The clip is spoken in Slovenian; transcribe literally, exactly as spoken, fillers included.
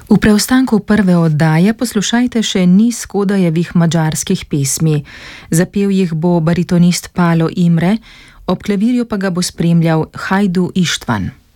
V preostanku prve oddaje poslušajte še niz Kodajevih madžarskih pesmi. Zapel jih bo baritonist Palo Imre, ob klavirju pa ga bo spremljal Hajdu Ištvan.